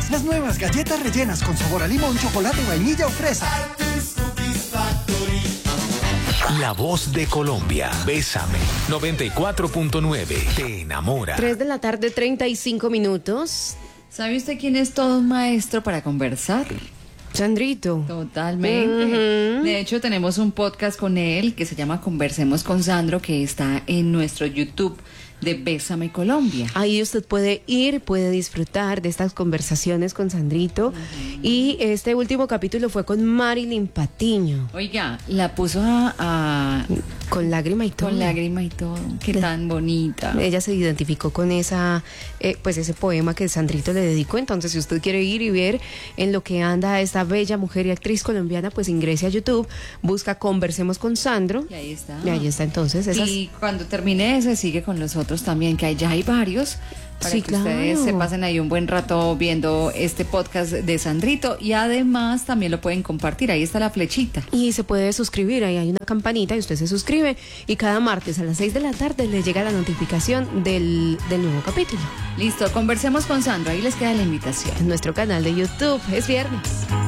Las nuevas galletas rellenas con sabor a limón, chocolate, vainilla o fresa. La voz de Colombia. Bésame. 94.9. Te enamora. 3:35 p.m. ¿Sabe usted quién es todo un maestro para conversar? Sandrito. Totalmente. De hecho, tenemos un podcast con él que se llama Conversemos con Sandro, que está en nuestro YouTube de Bésame Colombia. Ahí usted puede ir, puede disfrutar de estas conversaciones con Sandrito. Y este último capítulo fue con Marilyn Patiño. Oiga, la puso con lágrima y todo. Con lágrima y todo. Qué tan bonita. Ella se identificó con esa, pues ese poema que Sandrito le dedicó. Entonces, si usted quiere ir y ver en lo que anda esta bella mujer y actriz colombiana, pues ingrese a YouTube, busca Conversemos con Sandro. Y ahí está. Y ahí está entonces. Y cuando termine ese, sigue con los otros también, que ya hay varios. Para sí, que claro. Ustedes se pasen ahí un buen rato viendo este podcast de Sandrito, y además también lo pueden compartir, ahí está la flechita. Y se puede suscribir, ahí hay una campanita y usted se suscribe y cada martes a las 6 de la tarde le llega la notificación del nuevo capítulo. Listo, Conversemos con Sandro, ahí les queda la invitación. En nuestro canal de YouTube, es viernes.